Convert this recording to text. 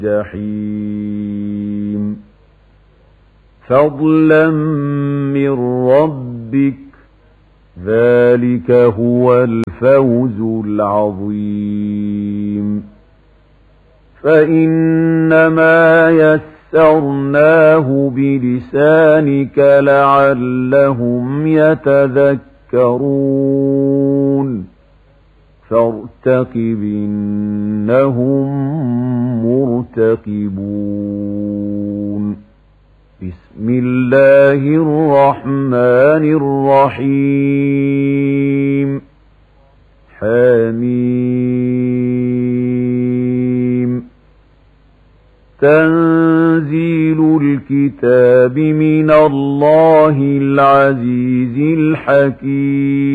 الجحيم فضلا من ربك ذلك هو الفوز العظيم فإنما يسرناه بلسانك لعلهم يتذكرون فارتقب إنهم مرتقبون بسم الله الرحمن الرحيم حميم تنزيل الكتاب من الله العزيز الحكيم